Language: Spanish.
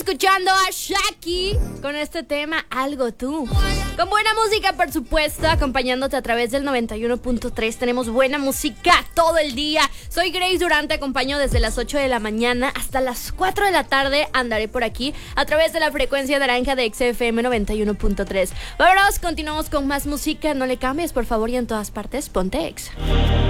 escuchando a Shaki con este tema Algo Tú. Con buena música, por supuesto, acompañándote a través del 91.3. Tenemos buena música todo el día. Soy Grace Durán, te acompaño desde las 8 de la mañana hasta las 4 de la tarde. Andaré por aquí a través de la frecuencia naranja de XFM 91.3. Vámonos, continuamos con más música. No le cambies, por favor, y en todas partes, ponte Exa.